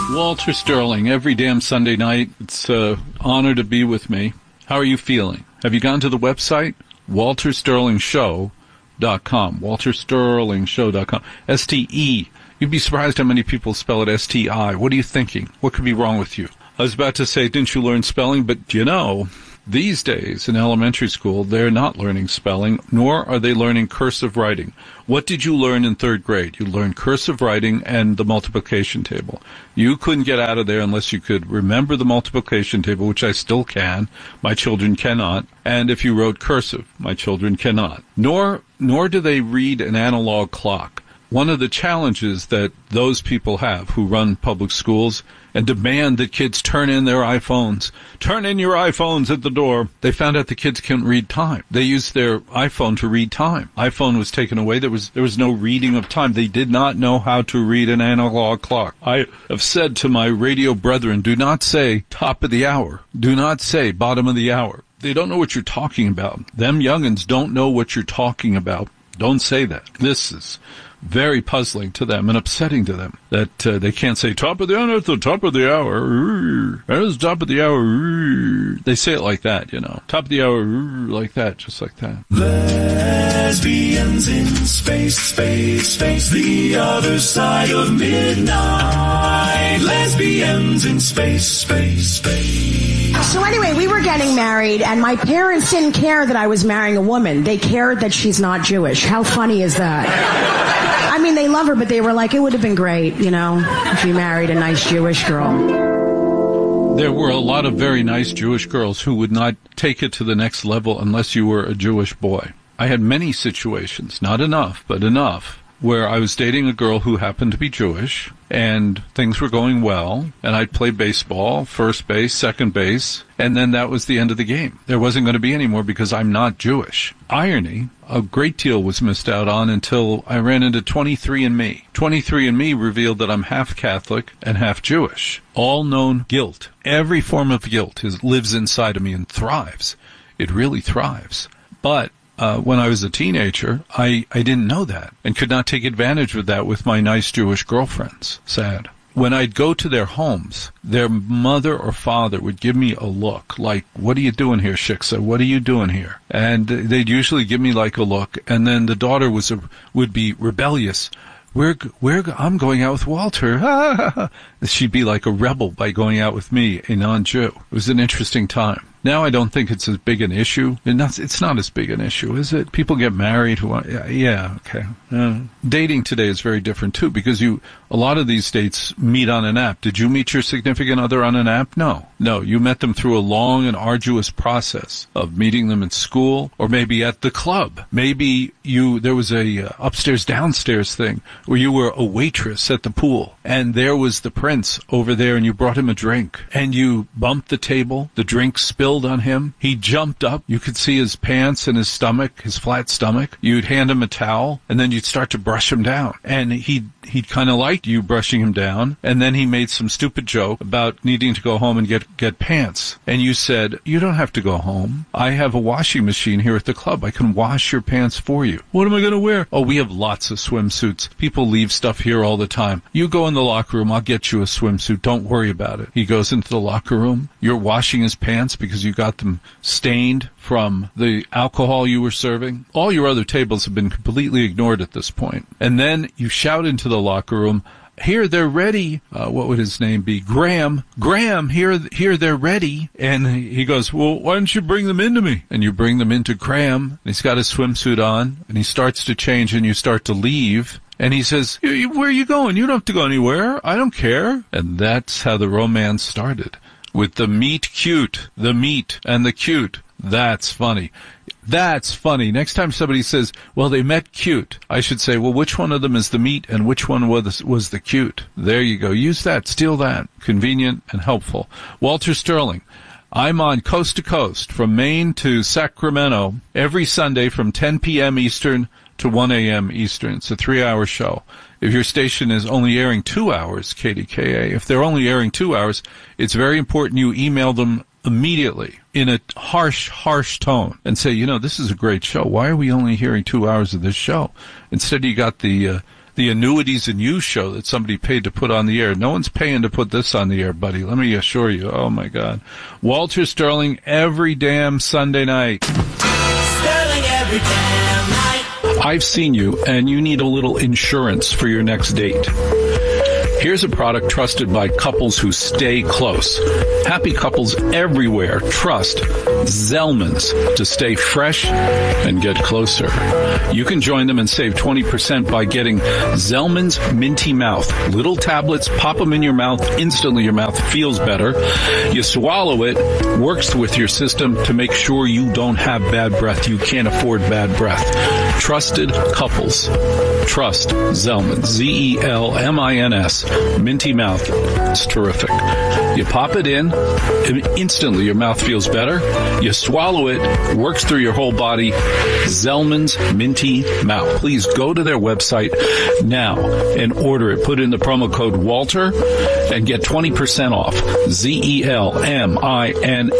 Walter Sterling, every damn Sunday night. It's an honor to be with me. How are you feeling? Have you gone to the website? WalterSterlingShow.com. WalterSterlingShow.com. S-T-E. You'd be surprised how many people spell it S-T-I. What are you thinking? What could be wrong with you? I was about to say, didn't you learn spelling? But, you know, these days in elementary school, they're not learning spelling, nor are they learning cursive writing. What did you learn in third grade? You learned cursive writing and the multiplication table. You couldn't get out of there unless you could remember the multiplication table, which I still can. My children cannot. And if you wrote cursive, my children cannot. Nor do they read an analog clock. One of the challenges that those people have who run public schools and demand that kids turn in their iPhones. Turn in your iPhones at the door. They found out the kids couldn't read time. They used their iPhone to read time. iPhone was taken away. There was no reading of time. They did not know how to read an analog clock. I have said to my radio brethren, do not say top of the hour. Do not say bottom of the hour. They don't know what you're talking about. Them youngins don't know what you're talking about. Don't say that. This is very puzzling to them and upsetting to them that they can't say top of the hour at the top of the hour. There's top of the hour. They say it like that, you know. Top of the hour, like that, just like that. Lesbians in space, space, space, the other side of midnight. Lesbians in space, space, space. So anyway, we were getting married, and my parents didn't care that I was marrying a woman. They cared that she's not Jewish. How funny is that? I mean, they love her, but they were like, it would have been great, you know, if you married a nice Jewish girl. There were a lot of very nice Jewish girls who would not take it to the next level unless you were a Jewish boy. I had many situations, not enough, but enough, where I was dating a girl who happened to be Jewish, and things were going well, and I'd play baseball, first base, second base, and then that was the end of the game. There wasn't going to be any more because I'm not Jewish. Irony, a great deal was missed out on until I ran into 23andMe. 23andMe revealed that I'm half Catholic and half Jewish. All known guilt. Every form of guilt lives inside of me and thrives. It really thrives. But when I was a teenager, I didn't know that and could not take advantage of that with my nice Jewish girlfriends. Sad. When I'd go to their homes, their mother or father would give me a look like, what are you doing here, Shiksa? What are you doing here? And they'd usually give me like a look, and then the daughter would be rebellious. I'm going out with Walter. She'd be like a rebel by going out with me, a non-Jew. It was an interesting time. Now I don't think it's as big an issue. It's not as big an issue, is it? People get married okay. Dating today is very different, too, because a lot of these dates meet on an app. Did you meet your significant other on an app? No, you met them through a long and arduous process of meeting them in school or maybe at the club. Maybe there was a upstairs-downstairs thing where you were a waitress at the pool, and there was the prince over there, and you brought him a drink, and you bumped the table, the drink spilled on him, he jumped up, you could see his pants and his stomach, his flat stomach, you'd hand him a towel, and then you'd start to brush him down, and he'd kind of liked you brushing him down, and then he made some stupid joke about needing to go home and get pants, and you said, you don't have to go home, I have a washing machine here at the club, I can wash your pants for you. What am I going to wear? Oh, we have lots of swimsuits, people leave stuff here all the time. You go in the locker room, I'll get you a swimsuit, don't worry about it. He goes into the locker room, you're washing his pants because you got them stained from the alcohol you were serving. All your other tables have been completely ignored at this point. And then you shout into the locker room, here, they're ready. What would his name be? Graham, here, they're ready. And he goes, well, why don't you bring them into me? And you bring them into Graham, and he's got his swimsuit on, and he starts to change, and you start to leave. And he says, where are you going? You don't have to go anywhere. I don't care. And that's how the romance started. With the meet cute, the meet and the cute. That's funny. That's funny. Next time somebody says, well, they met cute, I should say, well, which one of them is the meet and which one was the cute? There you go. Use that. Steal that. Convenient and helpful. Walter Sterling. I'm on coast to coast from Maine to Sacramento every Sunday from 10 p.m. Eastern to 1 a.m. Eastern. It's a 3-hour show. If your station is only airing 2 hours, KDKA, if they're only airing 2 hours, it's very important you email them immediately in a harsh tone and say, this is a great show. Why are we only hearing 2 hours of this show? Instead, you got the the Annuities and You show that somebody paid to put on the air. No one's paying to put this on the air, buddy. Let me assure you. Oh, my God. Walter Sterling every damn Sunday night. Sterling every damn night. I've seen you, and you need a little insurance for your next date. Here's a product trusted by couples who stay close. Happy couples everywhere trust Zellman's to stay fresh and get closer. You can join them and save 20% by getting Zellman's Minty Mouth. Little tablets, pop them in your mouth. Instantly your mouth feels better. You swallow it, works with your system to make sure you don't have bad breath. You can't afford bad breath. Trusted couples. Trust Zellman. Z-E-L-M-I-N-S. Minty Mouth. It's terrific. You pop it in, and instantly your mouth feels better. You swallow it, works through your whole body. Zellman's Minty Mouth. Please go to their website now and order it. Put in the promo code Walter and get 20% off. Z-E-L-M-I-N